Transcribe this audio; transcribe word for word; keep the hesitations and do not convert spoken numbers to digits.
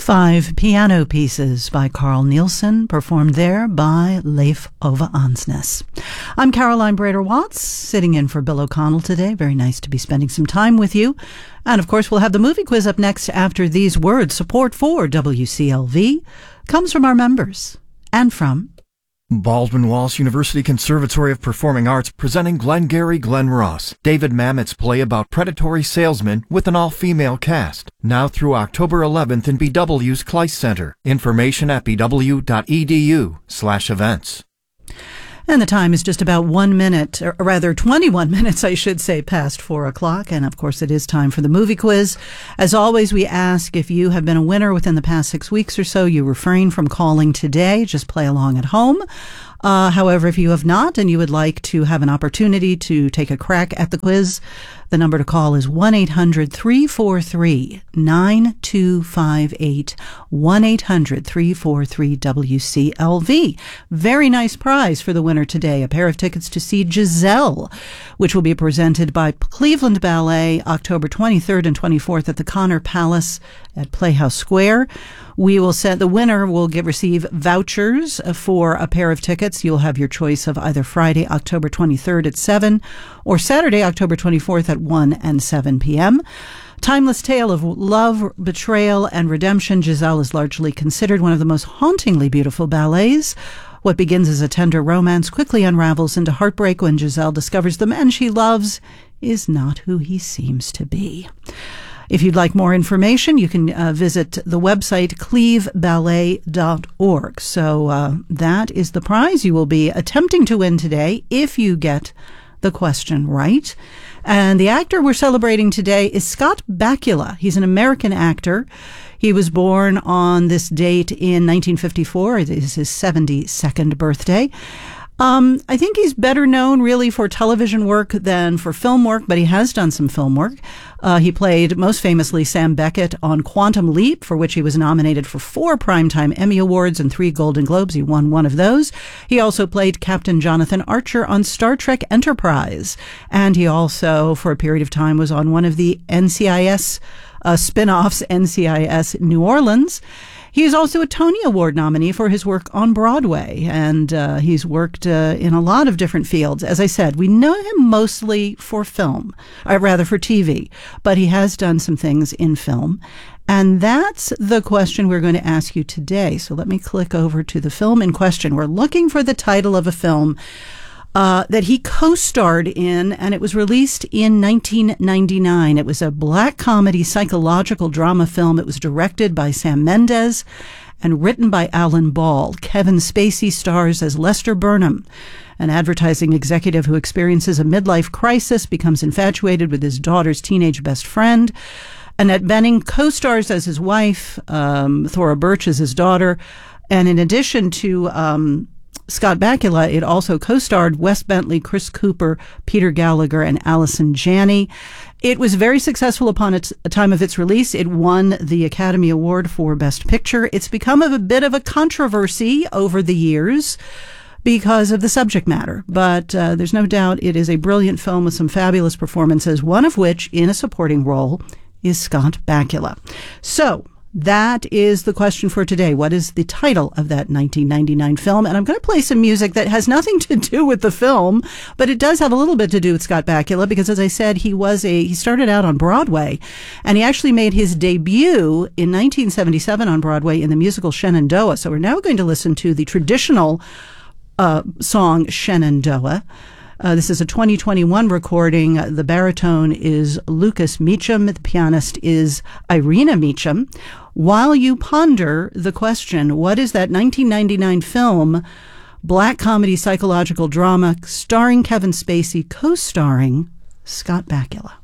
Five piano pieces by Carl Nielsen, performed there by Leif Ove Ansnes. I'm Caroline Brader-Watts, sitting in for Bill O'Connell today. Very nice to be spending some time with you. And of course, we'll have the movie quiz up next after these words. Support for W C L V comes from our members and from Baldwin Wallace University Conservatory of Performing Arts presenting Glengarry Glen Ross, David Mamet's play about predatory salesmen with an all-female cast. Now through October eleventh in B W's Kleist Center. Information at bw.edu slash events. And the time is just about one minute, or rather twenty-one minutes, I should say, past four o'clock. And of course, it is time for the movie quiz. As always, we ask if you have been a winner within the past six weeks or so, you refrain from calling today. Just play along at home. Uh, however, if you have not and you would like to have an opportunity to take a crack at the quiz, the number to call is one eight hundred three four three nine two five eight, one eight hundred three four three W C L V. Very nice prize for the winner today, a pair of tickets to see Giselle, which will be presented by Cleveland Ballet October twenty-third and twenty-fourth at the Connor Palace at Playhouse Square. We will send, the winner will get, receive vouchers for a pair of tickets. You'll have your choice of either Friday, October twenty-third at seven or Saturday, October twenty-fourth at one and seven p.m. Timeless tale of love, betrayal, and redemption, Giselle is largely considered one of the most hauntingly beautiful ballets. What begins as a tender romance quickly unravels into heartbreak when Giselle discovers the man she loves is not who he seems to be. If you'd like more information, you can uh, visit the website cleve ballet dot org. So uh, that is the prize you will be attempting to win today if you get the question right. And the actor we're celebrating today is Scott Bakula. He's an American actor. He was born on this date in nineteen fifty-four. It is his seventy-second birthday. Um, I think he's better known really for television work than for film work, but he has done some film work. Uh, he played most famously Sam Beckett on Quantum Leap, for which he was nominated for four Primetime Emmy Awards and three Golden Globes. He won one of those. He also played Captain Jonathan Archer on Star Trek Enterprise. And he also, for a period of time, was on one of the N C I S uh, spin-offs, N C I S New Orleans. He is also a Tony Award nominee for his work on Broadway, and uh, he's worked uh, in a lot of different fields. As I said, we know him mostly for film, or rather for T V, but he has done some things in film. And that's the question we're going to ask you today. So let me click over to the film in question. We're looking for the title of a film Uh, that he co-starred in, and it was released in nineteen ninety-nine. It was a black comedy psychological drama film. It was directed by Sam Mendes and written by Alan Ball. Kevin Spacey stars as Lester Burnham, an advertising executive who experiences a midlife crisis, becomes infatuated with his daughter's teenage best friend. Annette Bening co-stars as his wife, um, Thora Birch as his daughter, and in addition to um Scott Bakula, it also co-starred Wes Bentley, Chris Cooper, Peter Gallagher, and Allison Janney. It was very successful upon its time of its release. It won the Academy Award for Best Picture. It's become a bit of a controversy over the years because of the subject matter, but uh, there's no doubt it is a brilliant film with some fabulous performances, one of which, in a supporting role, is Scott Bakula. So, that is the question for today. What is the title of that nineteen ninety-nine film? And I'm going to play some music that has nothing to do with the film, but it does have a little bit to do with Scott Bakula because, as I said, he was a he started out on Broadway, and he actually made his debut in nineteen seventy-seven on Broadway in the musical Shenandoah. So we're now going to listen to the traditional uh, song Shenandoah. Uh, this is a twenty twenty-one recording. The baritone is Lucas Meacham. The pianist is Irina Meacham. While you ponder the question, what is that nineteen ninety-nine film, black comedy psychological drama starring Kevin Spacey, co-starring Scott Bakula?